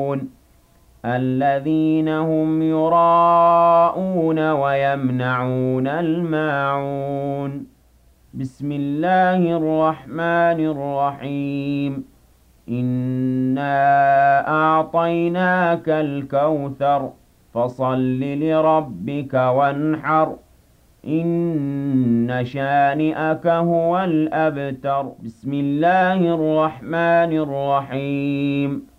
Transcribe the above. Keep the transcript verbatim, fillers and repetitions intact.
الذين هم يراءون ويمنعون الماعون بسم الله الرحمن الرحيم إنا أعطيناك الكوثر فصل لربك وانحر إن شانئك هو الأبتر بسم الله الرحمن الرحيم